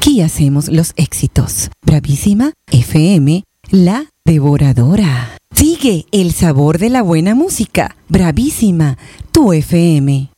Aquí hacemos los éxitos. Bravísima FM, la devoradora. Sigue el sabor de la buena música. Bravísima, tu FM.